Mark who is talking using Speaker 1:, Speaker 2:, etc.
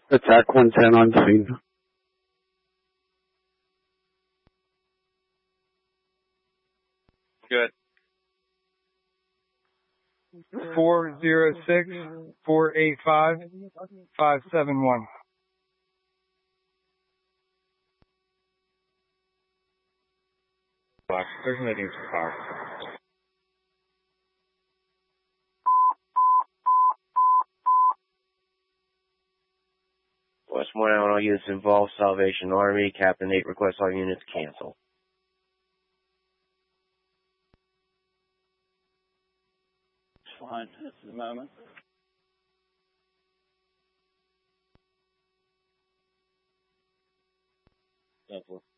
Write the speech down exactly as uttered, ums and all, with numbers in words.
Speaker 1: Attack one ten on scene.
Speaker 2: Good.
Speaker 3: four zero six, four eight five, five seven one.
Speaker 2: There's nothing to car.
Speaker 4: Westmore, all units involved, Salvation Army. Captain eight requests all units cancel.
Speaker 5: It's fine at the moment. Therefore.